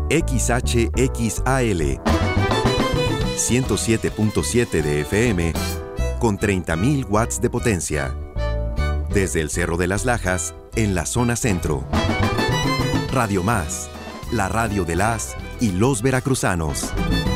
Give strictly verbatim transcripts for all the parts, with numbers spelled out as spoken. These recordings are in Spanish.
X H X A L, ciento siete punto siete de F M, con treinta mil watts de potencia. Desde el Cerro de las Lajas, en la zona centro. Radio Más, la radio de las y los veracruzanos.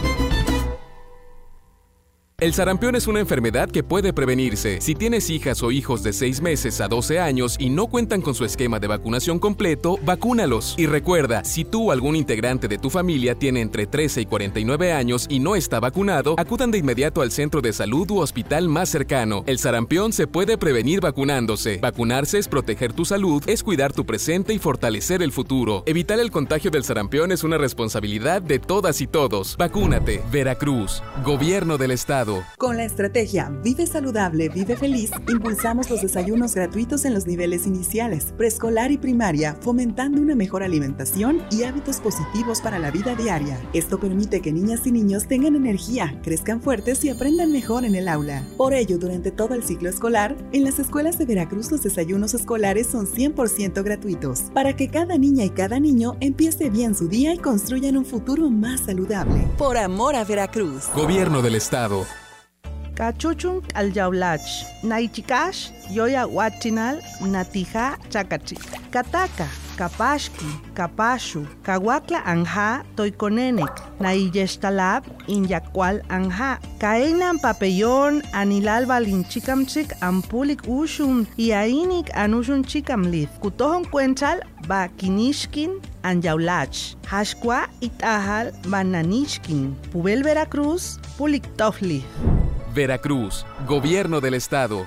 El sarampión es una enfermedad que puede prevenirse. Si tienes hijas o hijos de seis meses a doce años y no cuentan con su esquema de vacunación completo, vacúnalos. Y recuerda, si tú o algún integrante de tu familia tiene entre trece y cuarenta y nueve años y no está vacunado, acudan de inmediato al centro de salud u hospital más cercano. El sarampión se puede prevenir vacunándose. Vacunarse es proteger tu salud, es cuidar tu presente y fortalecer el futuro. Evitar el contagio del sarampión es una responsabilidad de todas y todos. Vacúnate. Veracruz, Gobierno del Estado. Con la estrategia Vive Saludable, Vive Feliz, impulsamos los desayunos gratuitos en los niveles iniciales, preescolar y primaria, fomentando una mejor alimentación y hábitos positivos para la vida diaria. Esto permite que niñas y niños tengan energía, crezcan fuertes y aprendan mejor en el aula. Por ello, durante todo el ciclo escolar, en las escuelas de Veracruz los desayunos escolares son cien por ciento gratuitos, para que cada niña y cada niño empiece bien su día y construyan un futuro más saludable. Por amor a Veracruz. Gobierno del Estado. Cachuchun al yaulach, naichikash, yoya huachinal, natija chakachi, kataka, kapashki, kapashu, kawakla anja, toikonenek, naiyestalab, inyakwal anja, kaenan papellón, anilal balinchikamchik, ampulik ushum, y ainik anushun chikamlith, kutohon cuenchal, ba kinishkin, anyaulach, hashkwa itahal, bananishkin, pubel Veracruz, pulik tofli. Veracruz, Gobierno del Estado.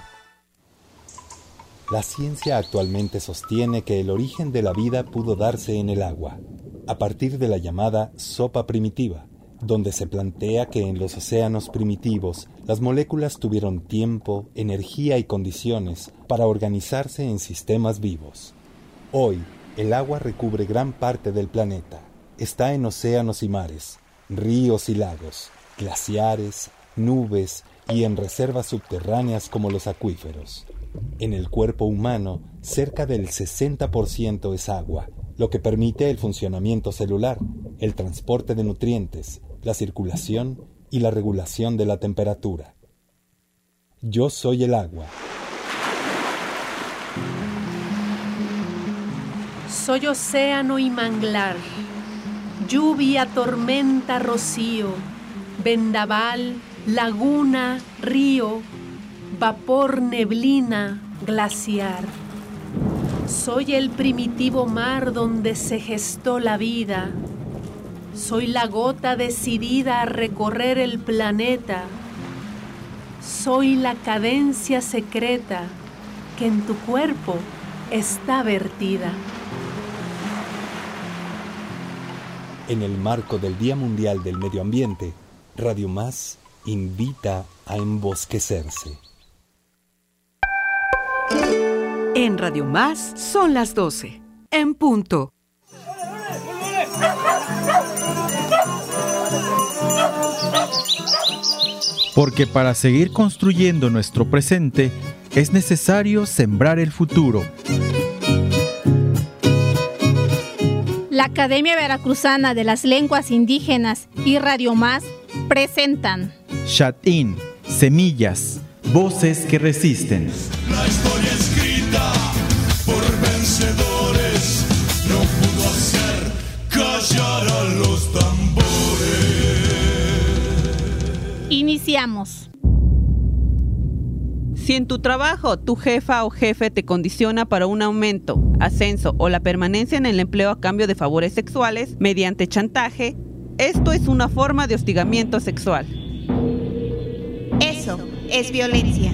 La ciencia actualmente sostiene que el origen de la vida pudo darse en el agua, a partir de la llamada sopa primitiva, donde se plantea que en los océanos primitivos las moléculas tuvieron tiempo, energía y condiciones para organizarse en sistemas vivos. Hoy, el agua recubre gran parte del planeta. Está en océanos y mares, ríos y lagos, glaciares, nubes y en reservas subterráneas como los acuíferos. En el cuerpo humano, cerca del sesenta por ciento es agua, lo que permite el funcionamiento celular, el transporte de nutrientes, la circulación y la regulación de la temperatura. Yo soy el agua. Soy océano y manglar, lluvia, tormenta, rocío, vendaval, laguna, río, vapor, neblina, glaciar. Soy el primitivo mar donde se gestó la vida. Soy la gota decidida a recorrer el planeta. Soy la cadencia secreta que en tu cuerpo está vertida. En el marco del Día Mundial del Medio Ambiente, Radio Más invita a embosquecerse. En Radio Más son las doce, en punto. Porque para seguir construyendo nuestro presente, es necesario sembrar el futuro. La Academia Veracruzana de las Lenguas Indígenas y Radio Más presentan Shatin, Semillas, Voces que Resisten. La historia escrita por vencedores no pudo hacer callar a los tambores. Iniciamos. Si en tu trabajo tu jefa o jefe te condiciona para un aumento, ascenso o la permanencia en el empleo a cambio de favores sexuales mediante chantaje, esto es una forma de hostigamiento sexual. Eso es violencia.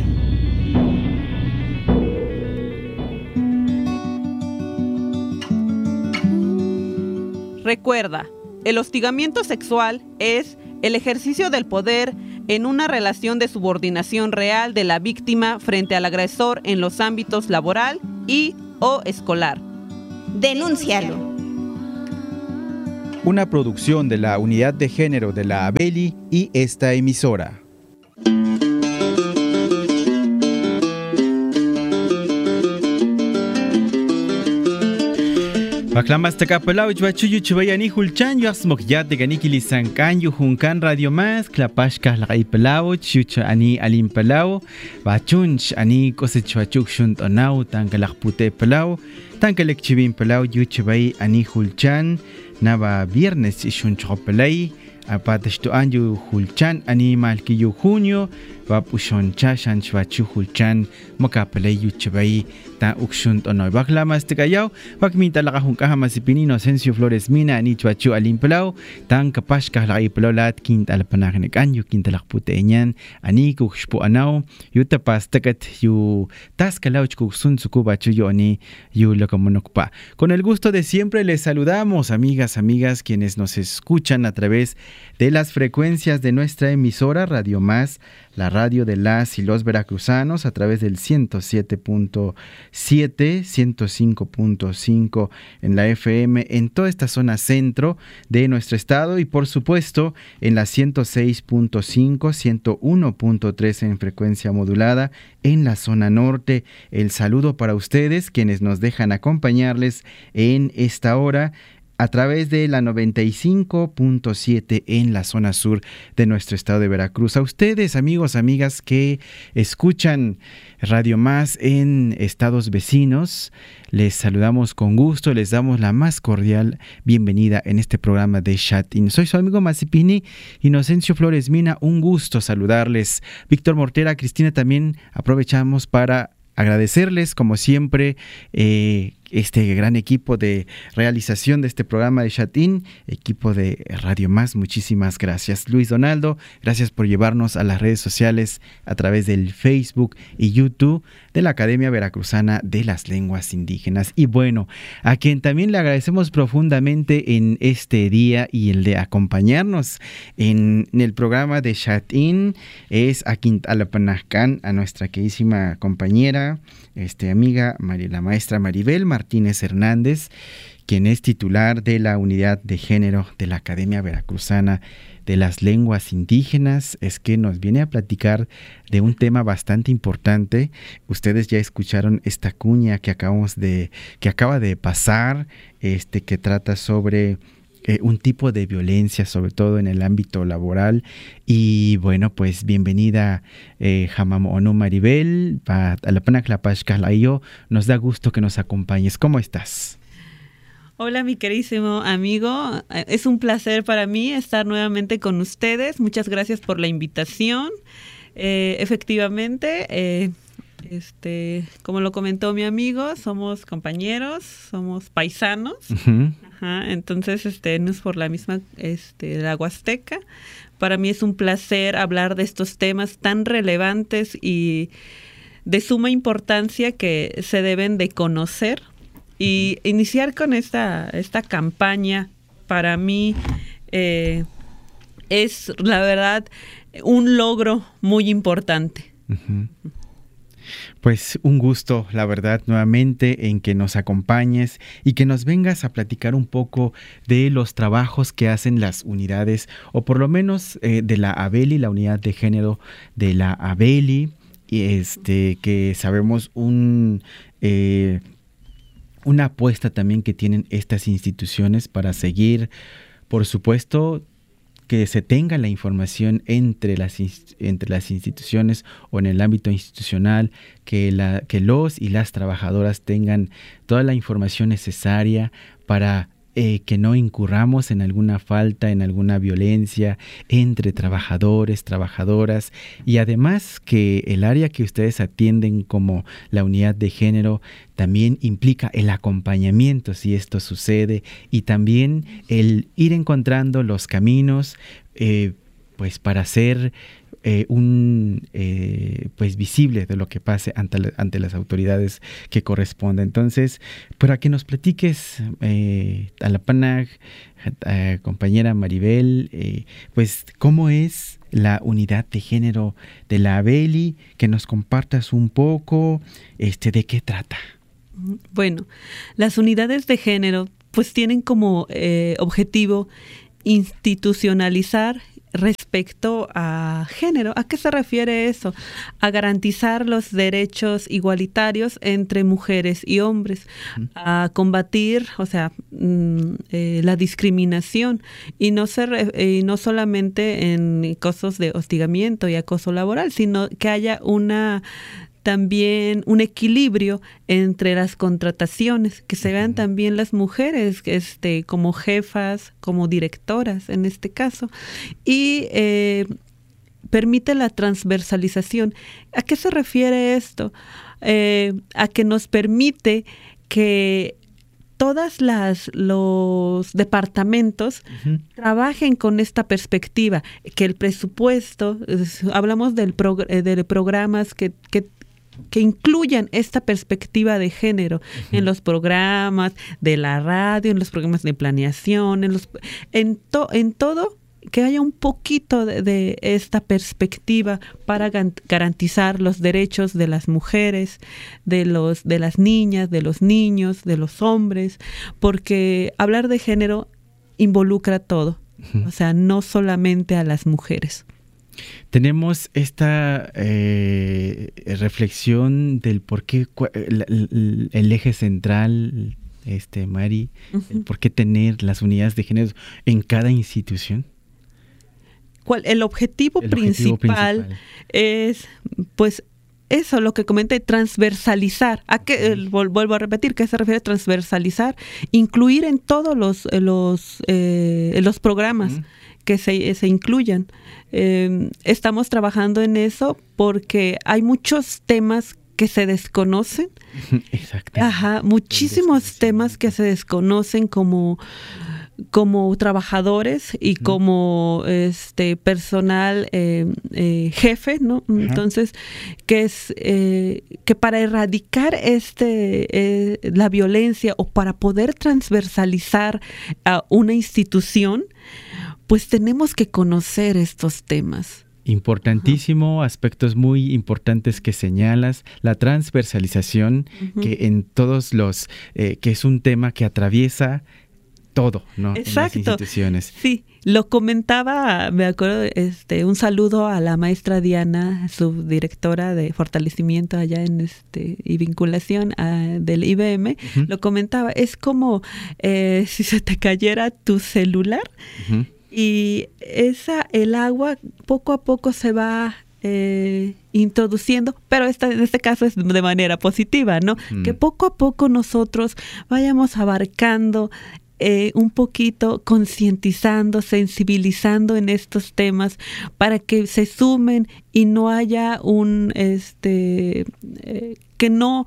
Recuerda, el hostigamiento sexual es el ejercicio del poder en una relación de subordinación real de la víctima frente al agresor en los ámbitos laboral y o escolar. Denúncialo. Una producción de la Unidad de Género de la ABELI y esta emisora. Baklamas takapalaw chwachuyu chbayani hulchan yasmok yate ganikili sankanyu junkan radio más klapashka laqay palaw chucha ani alim palaw bachunch ani kosechwachuk shunt onaw tankalakpute palaw tankalek chibin palaw yuchbay ani hulchan naba viernes shunchopelay apatashtu anyu hulchan ani malkiyu junio vapushon chashan chwachu hulchan mokapelay yuchbay ta ukshun onoy baklamas tikayaw bakminta laka junkaja masipini Inocencio Flores Mina ani chwachu alimpelaw tan kapashka laka iplolat kinta alpanagnek anyu kinta lakpute enyan ani kuxpu anaw yuta pastakat yu taskalaw chkuksun sukubachu yo ani yu lokomonokpa. Con el gusto de siempre les saludamos, amigas, amigas quienes nos escuchan a través de las frecuencias de nuestra emisora Radio Más, la radio de las y los veracruzanos, a través del ciento siete punto siete, ciento cinco punto cinco en la F M en toda esta zona centro de nuestro estado y por supuesto en la ciento seis punto cinco, ciento uno punto tres en frecuencia modulada en la zona norte. El saludo para ustedes quienes nos dejan acompañarles en esta hora a través de la noventa y cinco punto siete en la zona sur de nuestro estado de Veracruz. A ustedes, amigos, amigas que escuchan Radio Más en estados vecinos, les saludamos con gusto, les damos la más cordial bienvenida en este programa de Chat-In. Soy su amigo Masipini, Inocencio Flores Mina, un gusto saludarles. Víctor Mortera, Cristina, también aprovechamos para agradecerles, como siempre, eh, este gran equipo de realización de este programa de Chat-In, equipo de Radio Más, muchísimas gracias. Luis Donaldo, gracias por llevarnos a las redes sociales a través del Facebook y YouTube de la Academia Veracruzana de las Lenguas Indígenas. Y bueno, a quien también le agradecemos profundamente en este día y el de acompañarnos en, en el programa de Chat-In es a Quintalapanajcan, a nuestra queridísima compañera, este, amiga, la maestra Maribel Martínez Hernández, quien es titular de la Unidad de Género de la Academia Veracruzana de las Lenguas Indígenas. Es que nos viene a platicar de un tema bastante importante. Ustedes ya escucharon esta cuña que acabamos de, que acaba de pasar, este, que trata sobre Eh, un tipo de violencia, sobre todo en el ámbito laboral. Y bueno, pues bienvenida eh, Hamamo Onu Maribel, Alapanaclapashkalayo, nos da gusto que nos acompañes. ¿Cómo estás? Hola, mi queridísimo amigo, es un placer para mí estar nuevamente con ustedes. Muchas gracias por la invitación. Eh, efectivamente, eh, este, como lo comentó mi amigo, somos compañeros, somos paisanos. Uh-huh. Ajá, entonces, este, no es por la misma, este, la Huasteca. Para mí es un placer hablar de estos temas tan relevantes y de suma importancia que se deben de conocer. Y uh-huh. iniciar con esta, esta campaña, para mí, eh, es, la verdad, un logro muy importante. Uh-huh. Pues un gusto, la verdad, nuevamente en que nos acompañes y que nos vengas a platicar un poco de los trabajos que hacen las unidades, o por lo menos eh, de la ABELI, la unidad de género de la ABELI, y este, que sabemos un... Eh, una apuesta también que tienen estas instituciones para seguir, por supuesto, que se tenga la información entre las, entre las instituciones o en el ámbito institucional, que, la, que los y las trabajadoras tengan toda la información necesaria para eh, que no incurramos en alguna falta, en alguna violencia entre trabajadores, trabajadoras, y además que el área que ustedes atienden como la unidad de género también implica el acompañamiento si esto sucede, y también el ir encontrando los caminos eh, pues para hacer eh, un eh, pues visible de lo que pase ante, ante las autoridades que correspondan. Entonces, para que nos platiques, eh, Talapanag, eh, compañera Maribel, eh, pues cómo es la unidad de género de la ABELI, que nos compartas un poco este, de qué trata. Bueno, las unidades de género pues tienen como eh, objetivo institucionalizar respecto a género. ¿A qué se refiere eso? A garantizar los derechos igualitarios entre mujeres y hombres, uh-huh. a combatir, o sea, mm, eh, la discriminación y no ser, eh, y no solamente en casos de hostigamiento y acoso laboral, sino que haya una también un equilibrio entre las contrataciones, que se vean también las mujeres este, como jefas, como directoras en este caso, y eh, permite la transversalización. ¿A qué se refiere esto? Eh, a que nos permite que todas las los departamentos uh-huh. trabajen con esta perspectiva, que el presupuesto, hablamos del prog- de programas que, que que incluyan esta perspectiva de género uh-huh. en los programas de la radio, en los programas de planeación, en los en, to, en todo, que haya un poquito de, de esta perspectiva para gan- garantizar los derechos de las mujeres, de los de las niñas, de los niños, de los hombres, porque hablar de género involucra todo, uh-huh. o sea, no solamente a las mujeres. Tenemos esta eh, reflexión del por qué el, el, el eje central, este Mari, uh-huh. el por qué tener las unidades de género en cada institución. ¿Cuál? El objetivo, el principal, objetivo principal es, pues, eso, lo que comenté, transversalizar. ¿A qué? Eh, vuelvo a repetir, ¿qué se refiere a transversalizar? Incluir en todos los, los, eh, los programas. Uh-huh. que se, se incluyan. Eh, estamos trabajando en eso porque hay muchos temas que se desconocen. Exacto. Ajá, muchísimos temas que se desconocen como, como trabajadores y uh-huh. como este personal eh, eh, jefe, ¿no? Uh-huh. Entonces, que es eh, que para erradicar este eh, la violencia o para poder transversalizar a una institución, pues tenemos que conocer estos temas. Importantísimo, uh-huh. aspectos muy importantes que señalas, la transversalización, uh-huh. que en todos los, eh, que es un tema que atraviesa todo, ¿no? Exacto. En las instituciones. Sí, lo comentaba, me acuerdo, este, un saludo a la maestra Diana, subdirectora de fortalecimiento allá en este y vinculación a, del I B M, uh-huh. lo comentaba, es como eh, si se te cayera tu celular. Uh-huh. Y esa, el agua poco a poco se va eh, introduciendo, pero esta, en este caso es de manera positiva, ¿no? Mm. Que poco a poco nosotros vayamos abarcando eh, un poquito, concientizando, sensibilizando en estos temas para que se sumen y no haya un, este, eh, que no...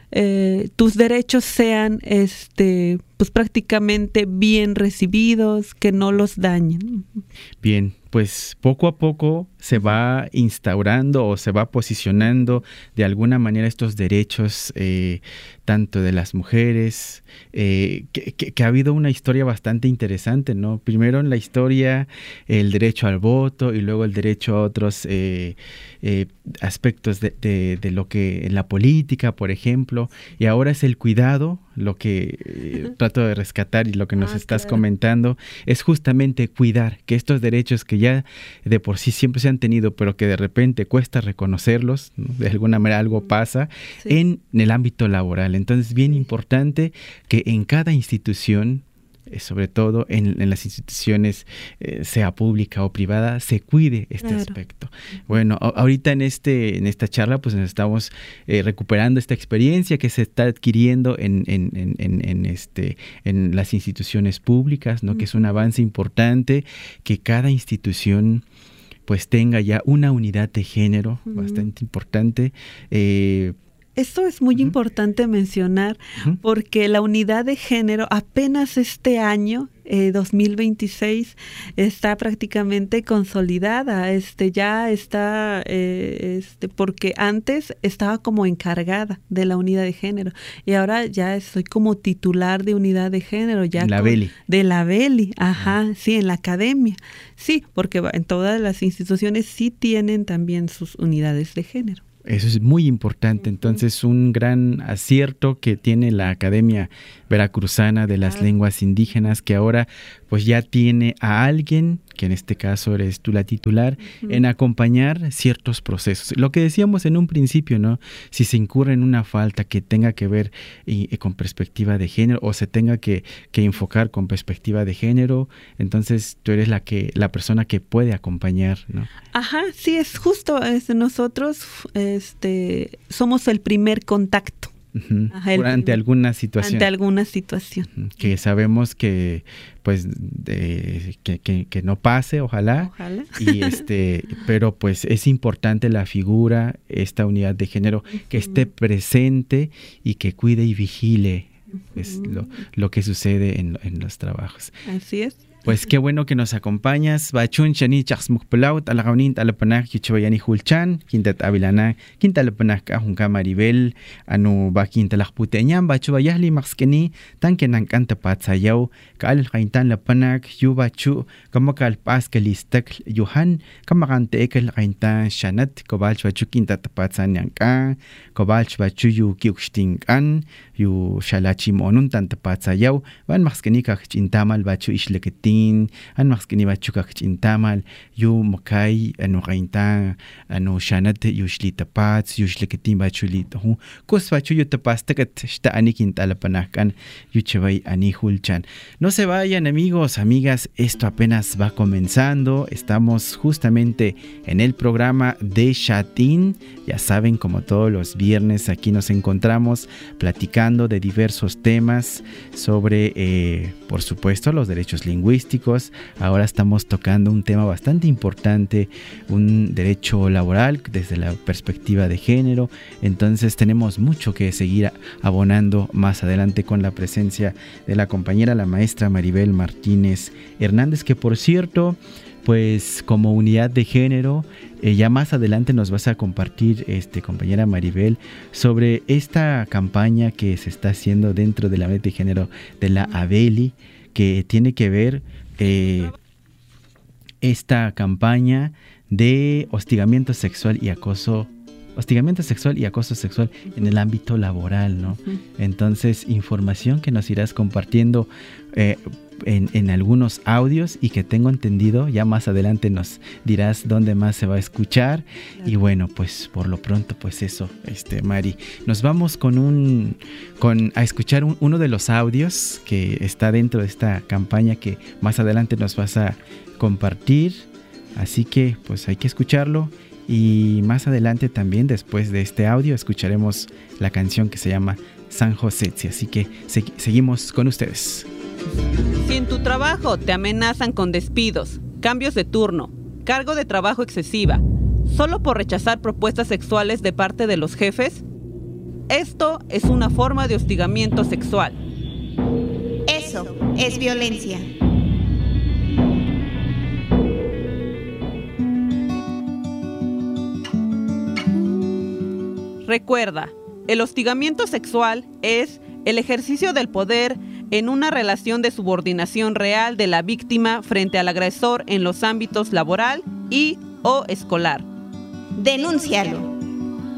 Eh, tus derechos sean este pues prácticamente bien recibidos, que no los dañen. Bien, pues poco a poco se va instaurando o se va posicionando de alguna manera estos derechos eh, tanto de las mujeres, eh, que, que, que ha habido una historia bastante interesante, ¿no? Primero en la historia el derecho al voto y luego el derecho a otros eh, eh, aspectos de, de, de lo que en la política, por ejemplo, y ahora es el cuidado, lo que eh, uh-huh. trato de rescatar y lo que nos ah, estás claro. comentando, es justamente cuidar que estos derechos que ya de por sí siempre se han tenido, pero que de repente cuesta reconocerlos, ¿no? De alguna manera algo pasa sí. en, en el ámbito laboral. Entonces, bien importante que en cada institución, sobre todo en, en las instituciones, eh, sea pública o privada, se cuide este claro. aspecto. Bueno, a, ahorita en este en esta charla pues nos estamos eh, recuperando esta experiencia que se está adquiriendo en, en, en, en, en, este, en las instituciones públicas, ¿no? Uh-huh. Que es un avance importante, que cada institución pues tenga ya una unidad de género uh-huh. bastante importante. Eh, Esto es muy uh-huh. importante mencionar uh-huh. porque la unidad de género apenas este año, eh, dos mil veintiséis, está prácticamente consolidada. Este ya está, eh, este, porque antes estaba como encargada de la unidad de género y ahora ya soy como titular de unidad de género. Ya la con, Beli. De la Beli, ajá, uh-huh. sí, en la academia. Sí, porque en todas las instituciones sí tienen también sus unidades de género. Eso es muy importante, entonces un gran acierto que tiene la Academia Veracruzana de las Lenguas Indígenas, que ahora pues ya tiene a alguien que en este caso eres tú la titular, Ujú. en acompañar ciertos procesos. Lo que decíamos en un principio, ¿no? Si se incurre en una falta que tenga que ver y, y con perspectiva de género o se tenga que, que enfocar con perspectiva de género, entonces tú eres la que la persona que puede acompañar, ¿no? Ajá, sí, es justo, es, nosotros este, somos el primer contacto. Uh-huh. Ajá, el ante primer- alguna situación. Ante alguna situación. Uh-huh. Que sabemos que pues de- que, que, que no pase, ojalá. Ojalá. Y este, pero pues es importante la figura, esta unidad de género, que esté presente y que cuide y vigile pues, lo, lo que sucede en, en los trabajos. Así es. Pues qué bueno que nos acompañas. Bachun chani chaxmukpelaut alagaunin talapanak yuchbayani hulchan quintat avilana quintalapanak ahunka Maribel anu ba quintalakputeñan bachubayahli maxkeni tan kenan kanta patsayaw kaal qaintan lapanak yubachu kamakal paskelistak yuhan kamakante ekel qaintan shanat kobalch bachu quintat patsanyanka kobalch bachu yu kiuxtinkan yu shalachim onun tan patsayaw van maxkeni kachintamal bachu ishleketi an maxkini bachukak chintamal yu mokai anu qainta anu shanat yushlita pats yushleketin bachulita hu kos bachu yutapastakat shta anikin talapanakan yuchevay anihulchan. No se vayan, amigos, amigas, esto apenas va comenzando. Estamos justamente en el programa de Shatin. Ya saben, como todos los viernes aquí nos encontramos platicando de diversos temas sobre eh, por supuesto los derechos lingüísticos. Ahora estamos tocando un tema bastante importante, un derecho laboral desde la perspectiva de género. Entonces tenemos mucho que seguir abonando más adelante con la presencia de la compañera, la maestra Maribel Martínez Hernández, que por cierto, pues como unidad de género, eh, ya más adelante nos vas a compartir, este, compañera Maribel, sobre esta campaña que se está haciendo dentro de la unidad de género de la ABELI, que tiene que ver eh, esta campaña de hostigamiento sexual y acoso, hostigamiento sexual y acoso sexual en el ámbito laboral, ¿no? Uh-huh. Entonces, información que nos irás compartiendo eh, en, en algunos audios y que tengo entendido, ya más adelante nos dirás dónde más se va a escuchar. Uh-huh. Y bueno, pues por lo pronto, pues eso, este Mari, nos vamos con un, con a escuchar un, uno de los audios que está dentro de esta campaña que más adelante nos vas a compartir. Así que pues hay que escucharlo. Y más adelante también, después de este audio, escucharemos la canción que se llama San José. Así que se- seguimos con ustedes. Si en tu trabajo te amenazan con despidos, cambios de turno, cargo de trabajo excesiva, solo por rechazar propuestas sexuales de parte de los jefes, esto es una forma de hostigamiento sexual. Eso es violencia. Recuerda, el hostigamiento sexual es el ejercicio del poder en una relación de subordinación real de la víctima frente al agresor en los ámbitos laboral y o escolar. Denúncialo.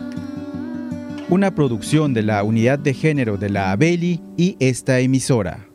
Una producción de la Unidad de Género de la ABELI y esta emisora.